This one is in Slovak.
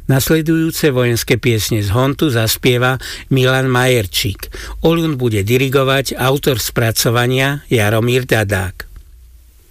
Nasledujúce vojenské piesne z Hontu zaspieva Milan Majerčík. Oľund bude dirigovať, autor spracovania Jaromír Dadák.